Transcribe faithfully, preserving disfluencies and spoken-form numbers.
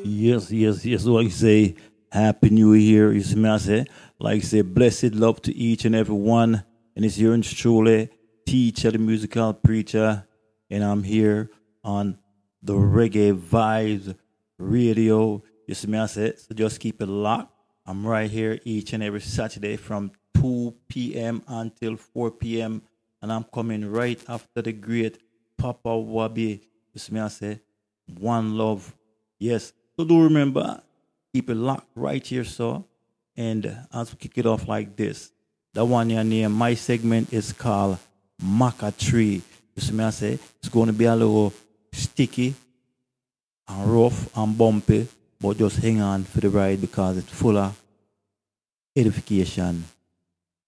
Yes, yes, yes. Like you say, Happy New Year. You see me, I say, like you say, blessed love to each and every one. And it's here in truly, teacher, the musical preacher. And I'm here on the Reggae Vibes Radio. You see me, I say, so just keep it locked. I'm right here each and every Saturday from two p m until four p m. And I'm coming right after the great Papa Wabi. You see me, I say, one love. Yes. So do remember, keep it locked right here, so. And uh, as we kick it off like this, the one your name, my segment is called Maca Tree. You see me, I say, it's going to be a little sticky and rough and bumpy, but just hang on for the ride because it's full of edification